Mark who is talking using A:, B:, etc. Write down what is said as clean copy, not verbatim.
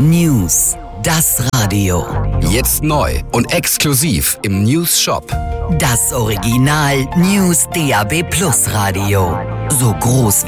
A: News, das Radio.
B: Jetzt neu und exklusiv im News Shop.
A: Das Original News DAB+ Radio. So groß